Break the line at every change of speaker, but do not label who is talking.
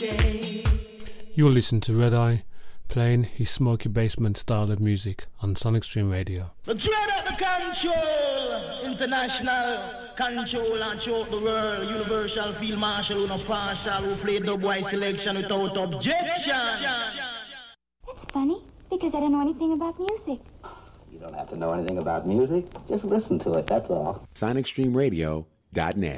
You'll listen to Red Eye playing his smoky basement style of music on Sonic Stream Radio.
The dread of the control, international control and throughout the world, universal field marshal who no partial, who play dubwise selection without objection.
That's funny, because I don't know anything about music.
You don't have to know anything about music, just listen to it, that's all.
SonicStreamRadio.net.